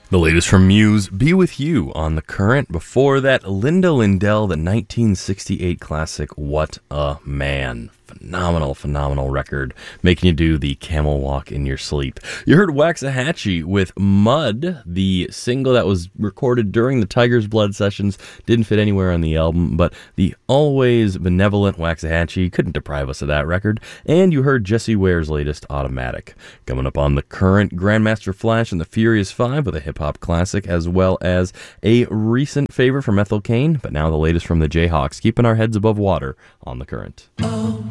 The latest from Muse, Be With You on The Current. Before that, Linda Lindell, the 1968 classic, What a Man. Phenomenal record, making you do the camel walk in your sleep. You heard Waxahachie with Mud, the single that was recorded during the Tiger's Blood sessions. Didn't fit anywhere on the album, but the always benevolent Waxahachie couldn't deprive us of that record. And you heard Jessie Ware's latest, Automatic. Coming up on The Current, Grandmaster Flash and the Furious Five with a hip-hop classic, as well as a recent favorite from Ethel Cain, but now the latest from the Jayhawks, keeping our heads above water on The Current.